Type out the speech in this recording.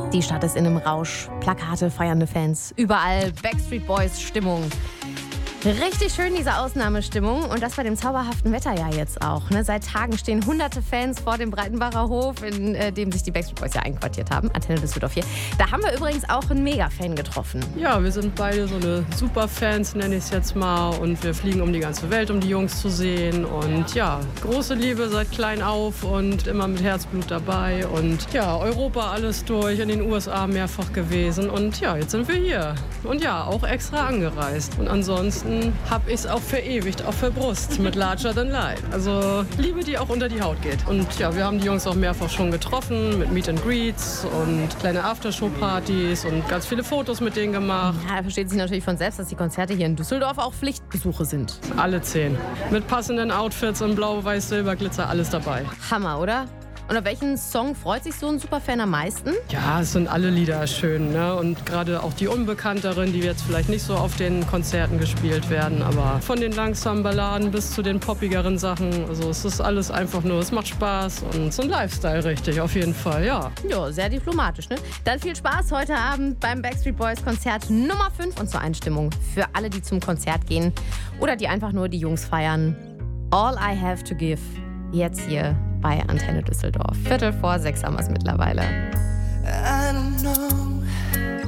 Die Stadt ist in einem Rausch. Plakate, feiernde Fans. Überall Backstreet Boys Stimmung. Richtig schön, diese Ausnahmestimmung. Und das bei dem zauberhaften Wetter ja jetzt auch. Ne? Seit Tagen stehen hunderte Fans vor dem Breitenbacher Hof, in dem sich die Backstreet Boys ja einquartiert haben. Antenne Düsseldorf hier. Da haben wir übrigens auch einen Mega-Fan getroffen. Ja, wir sind beide so eine Superfans, nenne ich es jetzt mal. Und wir fliegen um die ganze Welt, um die Jungs zu sehen. Und ja, große Liebe seit klein auf und immer mit Herzblut dabei. Und ja, Europa alles durch, in den USA mehrfach gewesen. Und ja, jetzt sind wir hier. Und ja, auch extra angereist. Und ansonsten habe ich es auch verewigt, auch für Brust mit Larger Than Life. Also Liebe, die auch unter die Haut geht. Und ja, wir haben die Jungs auch mehrfach schon getroffen mit Meet and Greets und kleine Aftershow-Partys und ganz viele Fotos mit denen gemacht. Ja, versteht sich natürlich von selbst, dass die Konzerte hier in Düsseldorf auch Pflichtbesuche sind. Alle 10. Mit passenden Outfits in Blau, Weiß, Silber, Glitzer, alles dabei. Hammer, oder? Und auf welchen Song freut sich so ein Superfan am meisten? Ja, es sind alle Lieder schön, ne? Und gerade auch die unbekannteren, die jetzt vielleicht nicht so auf den Konzerten gespielt werden, aber von den langsamen Balladen bis zu den poppigeren Sachen, also es ist alles einfach nur, es macht Spaß und so ein Lifestyle richtig, auf jeden Fall, ja. Ja, sehr diplomatisch, ne? Dann viel Spaß heute Abend beim Backstreet Boys Konzert Nummer 5 und zur Einstimmung für alle, die zum Konzert gehen oder die einfach nur die Jungs feiern. All I Have to Give, jetzt hier bei Antenne Düsseldorf. 5:45 haben wir es mittlerweile. I don't know